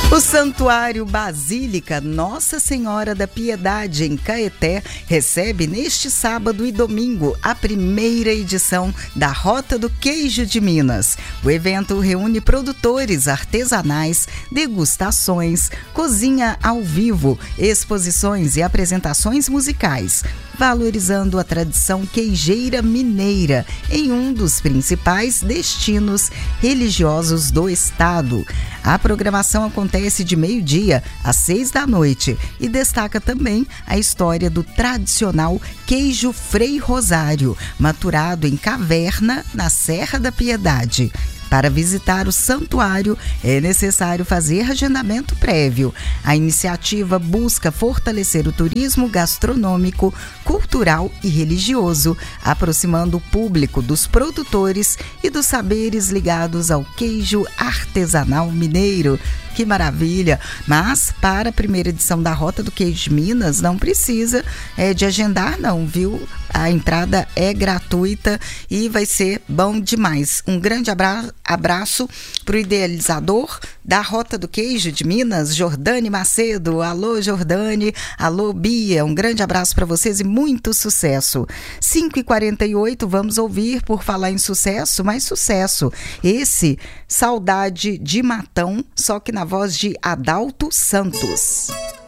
O Santuário Basílica Nossa Senhora da Piedade, em Caeté, recebe neste sábado e domingo a primeira edição da Rota do Queijo de Minas. O evento reúne produtores artesanais, degustações, cozinha ao vivo, exposições e apresentações musicais, valorizando a tradição queijeira mineira em um dos principais destinos religiosos do estado. A programação acontece de meio-dia às 6 da noite e destaca também a história do tradicional queijo Frei Rosário, maturado em caverna na Serra da Piedade. Para visitar o santuário, é necessário fazer agendamento prévio. A iniciativa busca fortalecer o turismo gastronômico, cultural e religioso, aproximando o público dos produtores e dos saberes ligados ao queijo artesanal mineiro. Que maravilha! Mas para a primeira edição da Rota do Queijo de Minas, não precisa de agendar não, viu? A entrada é gratuita e vai ser bom demais. Um grande abraço para o idealizador da Rota do Queijo de Minas, Jordane Macedo. Alô, Jordane. Alô, Bia. Um grande abraço para vocês e muito sucesso. 5h48, vamos ouvir, por falar em sucesso, mais sucesso. Esse, Saudade de Matão, só que na voz de Adalto Santos.